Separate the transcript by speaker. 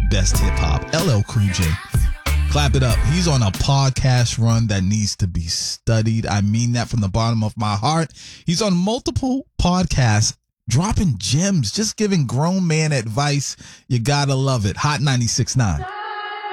Speaker 1: best hip hop, LL Cool J. Clap it up. He's on a podcast run that needs to be studied. I mean that from the bottom of my heart. He's on multiple podcasts, dropping gems, just giving grown man advice. You gotta love it. Hot 96.9.